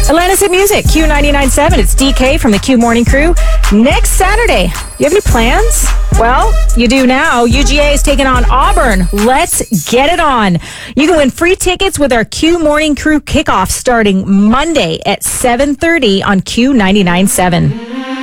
Atlanta's Hit Music, Q99.7. It's DK from the Q Morning Crew. Next Saturday, you have any plans? Well, you do now. UGA is taking on Auburn. Let's get it on. You can win free tickets with our Q Morning Crew kickoff starting Monday at 7:30 on Q99.7.